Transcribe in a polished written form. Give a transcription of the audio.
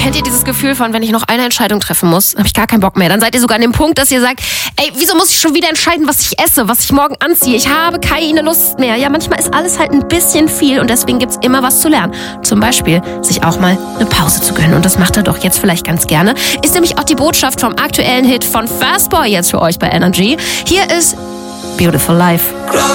Kennt ihr dieses Gefühl von, wenn ich noch eine Entscheidung treffen muss, habe ich gar keinen Bock mehr. Dann seid ihr sogar an dem Punkt, dass ihr sagt, ey, wieso muss ich schon wieder entscheiden, was ich esse, was ich morgen anziehe? Ich habe keine Lust mehr. Ja, manchmal ist alles halt ein bisschen viel und deswegen gibt's immer was zu lernen. Zum Beispiel, sich auch mal eine Pause zu gönnen. Und das macht er doch jetzt vielleicht ganz gerne. Ist nämlich auch die Botschaft vom aktuellen Hit von Fastboy jetzt für euch bei Energy. Hier ist Beautiful Life.